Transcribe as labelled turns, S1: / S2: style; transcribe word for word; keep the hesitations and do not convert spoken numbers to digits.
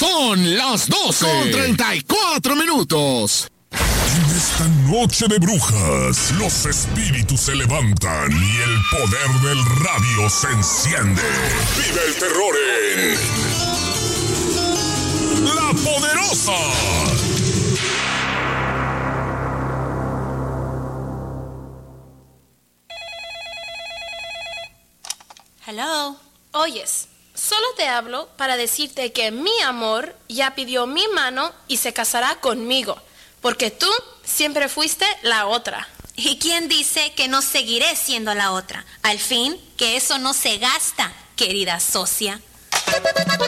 S1: Son las doce con treinta y cuatro minutos.
S2: En esta noche de brujas, los espíritus se levantan y el poder del radio se enciende. ¡Vive el terror en La Poderosa!
S3: Hello. Oyes, solo te hablo para decirte que mi amor ya pidió mi mano y se casará conmigo, porque tú siempre fuiste la otra.
S4: ¿Y quién dice que no seguiré siendo la otra? Al fin, que eso no se gasta, querida socia.